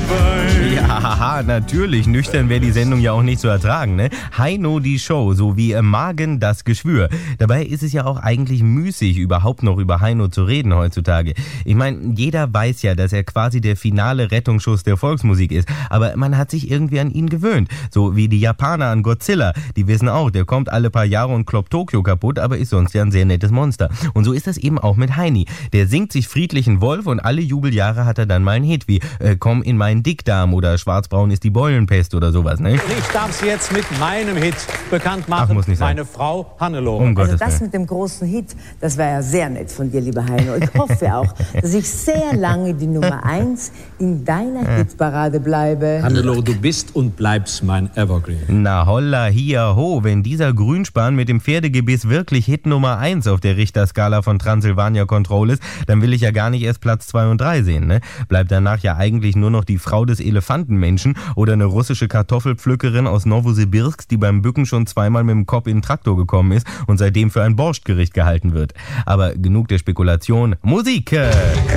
Wein. Ja, haha, natürlich. Nüchtern wäre die Sendung ja auch nicht zu ertragen, ne? Heino die Show, so wie im Magen das Geschwür. Dabei ist es ja auch eigentlich müßig, überhaupt noch über Heino zu reden heutzutage. Ich meine, jeder weiß ja, dass er quasi der finale Rettungsschuss der Volksmusik ist. Aber man hat sich irgendwie an ihn gewöhnt. So wie die Japaner an Godzilla. Die wissen auch, der kommt alle paar Jahre und kloppt Tokio kaputt, aber ist sonst ja ein sehr nettes Monster. Und so ist das eben auch mit Heini. Der singt sich friedlich einen Wolf und alle Jubeljahre hat er dann mal einen Hit wie Komm in meinen Dickdarm oder Schwarzbraun ist die Beulenpest oder sowas, ne? Ich darf Sie jetzt mit meinem Hit bekannt machen. Ach, muss nicht sein. Meine Frau Hannelore. Also das mit dem großen Hit, das war ja sehr nett von dir, lieber Heino. Ich hoffe auch, dass ich sehr lange die Nummer 1 in deiner Hitparade bleibe. Hannelore, du bist und bleibst mein Evergreen. Na holla hier ho, wenn dieser Grünspan mit dem Pferdegebiss wirklich Hit Nummer 1 auf der Richterskala von Transylvania Control ist, dann will ich ja gar nicht erst Platz 2 und 3 sehen, ne? Bleibt danach ja eigentlich nur noch die Frau des Elefantenmenschen oder eine russische Kartoffelpflückerin aus Novosibirsk, die beim Bücken schon zweimal mit dem Kopf in den Traktor gekommen ist und seitdem für ein Borschtgericht gehalten wird. Aber genug der Spekulation. Musik!